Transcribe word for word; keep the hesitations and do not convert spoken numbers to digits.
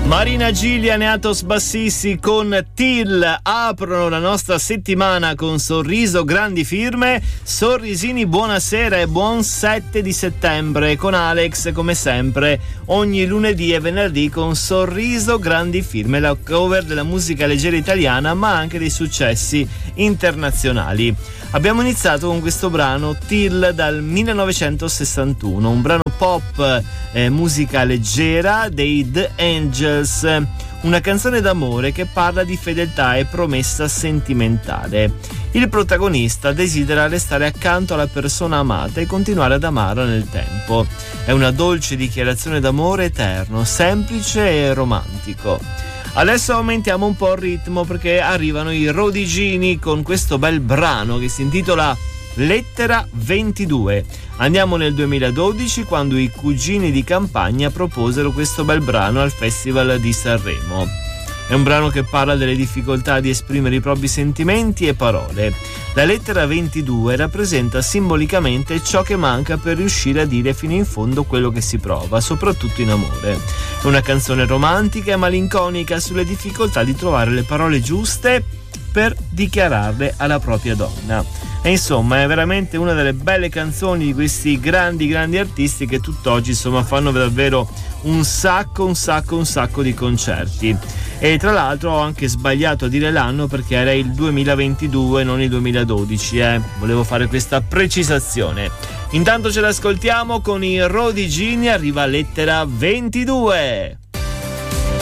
Marina Gillian e Atos Bassissi con Till aprono la nostra settimana con Sorriso grandi firme. Sorrisini, buonasera e buon sette di settembre con Alex, come sempre ogni lunedì e venerdì con Sorriso grandi firme, la cover della musica leggera italiana ma anche dei successi internazionali. Abbiamo iniziato con questo brano Till dal millenovecentosessantuno, un brano pop, eh, musica leggera dei The Angels, una canzone d'amore che parla di fedeltà e promessa sentimentale. Il protagonista desidera restare accanto alla persona amata e continuare ad amarla nel tempo. È una dolce dichiarazione d'amore eterno, semplice e romantico. Adesso aumentiamo un po' il ritmo perché arrivano i Rodigini con questo bel brano che si intitola Lettera ventidue. Andiamo nel duemiladodici, quando i Cugini di Campagna proposero questo bel brano al Festival di Sanremo. È un brano che parla delle difficoltà di esprimere i propri sentimenti e parole. La lettera ventidue rappresenta simbolicamente ciò che manca per riuscire a dire fino in fondo quello che si prova, soprattutto in amore. È una canzone romantica e malinconica sulle difficoltà di trovare le parole giuste per dichiararle alla propria donna. E insomma è veramente una delle belle canzoni di questi grandi grandi artisti che tutt'oggi insomma fanno davvero un sacco un sacco un sacco di concerti. E tra l'altro ho anche sbagliato a dire l'anno perché era il duemilaventidue, non il duemiladodici, eh. Volevo fare questa precisazione. Intanto ce l'ascoltiamo con i Rodigini, arriva Lettera ventidue.